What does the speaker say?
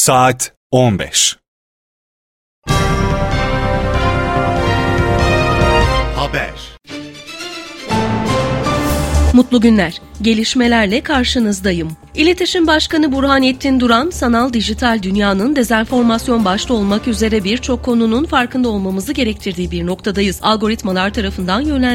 Saat 15. Haber. Mutlu günler. Gelişmelerle karşınızdayım. İletişim Başkanı Burhanettin Duran, sanal dijital dünyanın dezenformasyon başta olmak üzere birçok konunun farkında olmamızı gerektirdiği bir noktadayız. Algoritmalar tarafından